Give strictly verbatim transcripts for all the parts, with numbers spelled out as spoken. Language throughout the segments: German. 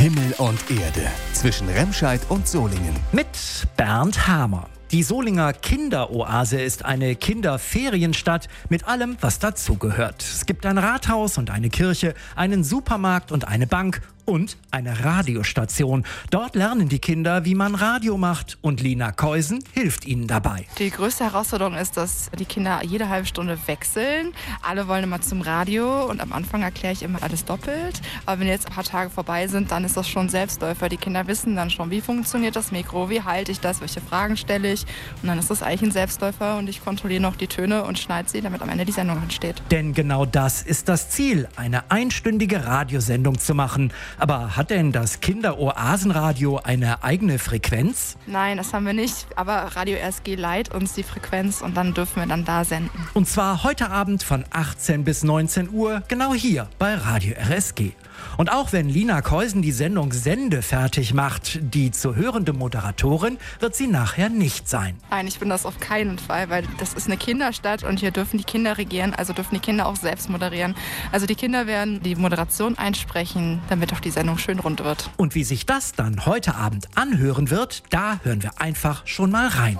Himmel und Erde zwischen Remscheid und Solingen. Mit Bernd Hamer. Die Solinger Kinderoase ist eine Kinderferienstadt mit allem, was dazugehört. Es gibt ein Rathaus und eine Kirche, einen Supermarkt und eine Bank und eine Radiostation. Dort lernen die Kinder, wie man Radio macht, und Lina Keusen hilft ihnen dabei. Die größte Herausforderung ist, dass die Kinder jede halbe Stunde wechseln. Alle wollen immer zum Radio und am Anfang erkläre ich immer alles doppelt. Aber wenn jetzt ein paar Tage vorbei sind, dann ist das schon Selbstläufer. Die Kinder wissen dann schon, wie funktioniert das Mikro, wie halte ich das, welche Fragen stelle ich. Und dann ist das eigentlich ein Selbstläufer und ich kontrolliere noch die Töne und schneide sie, damit am Ende die Sendung entsteht. Denn genau das ist das Ziel, eine einstündige Radiosendung zu machen. Aber hat denn das Kinderoasenradio eine eigene Frequenz? Nein, das haben wir nicht. Aber Radio R S G leiht uns die Frequenz und dann dürfen wir dann da senden. Und zwar heute Abend von achtzehn bis neunzehn Uhr, genau hier bei Radio R S G. Und auch wenn Lina Keusen die Sendung sendefertig macht, die zu hörende Moderatorin wird sie nachher nicht sein. Nein, ich bin das auf keinen Fall, weil das ist eine Kinderstadt und hier dürfen die Kinder regieren, also dürfen die Kinder auch selbst moderieren. Also die Kinder werden die Moderation einsprechen, damit auch die Sendung schön rund wird. Und wie sich das dann heute Abend anhören wird, da hören wir einfach schon mal rein.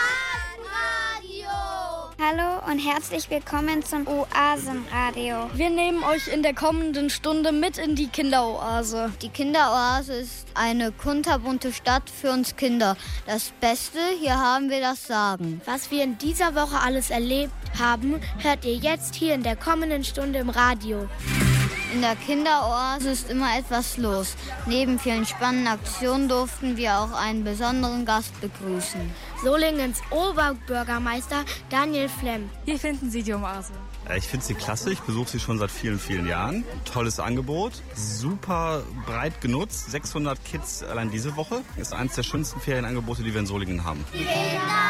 Hallo und herzlich willkommen zum Oasenradio. Wir nehmen euch in der kommenden Stunde mit in die Kinderoase. Die Kinderoase ist eine kunterbunte Stadt für uns Kinder. Das Beste, hier haben wir das Sagen. Was wir in dieser Woche alles erlebt haben, hört ihr jetzt hier in der kommenden Stunde im Radio. In der Kinderoase ist immer etwas los. Neben vielen spannenden Aktionen durften wir auch einen besonderen Gast begrüßen. Solingens Oberbürgermeister Daniel Flemm. Wie finden Sie die Oase? Ich finde sie klasse, ich besuche sie schon seit vielen, vielen Jahren. Tolles Angebot, super breit genutzt. sechshundert Kids allein diese Woche. Ist eines der schönsten Ferienangebote, die wir in Solingen haben.